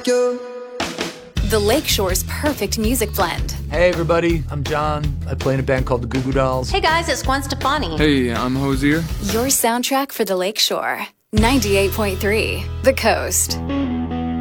like you. The Lakeshore's perfect music blend. Hey everybody, I'm John. I play in a band called the Goo Goo Dolls. Hey guys, it's Gwen Stefani. Hey, I'm Hosier. Your soundtrack for the Lakeshore. 98.3 The Coast.